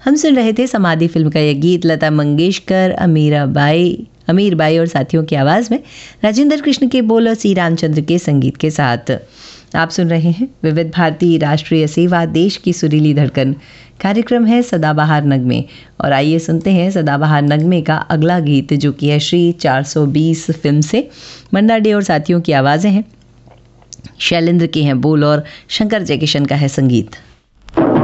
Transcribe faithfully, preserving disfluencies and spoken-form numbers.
हम सुन रहे थे समाधि फिल्म का यह गीत लता मंगेशकर, अमीरा बाई अमीर बाई और साथियों की आवाज़ में, राजेंद्र कृष्ण के बोल और सी रामचंद्र के संगीत के साथ। आप सुन रहे हैं विविध भारती राष्ट्रीय सेवा, देश की सुरीली धड़कन। कार्यक्रम है सदाबहार नगमे और आइए सुनते हैं सदाबहार नगमे का अगला गीत, जो कि है श्री चार सौ बीस फिल्म से। मन्ना डे और साथियों की आवाज़ें हैं, शैलेंद्र के हैं बोल और शंकर जयकिशन का है संगीत।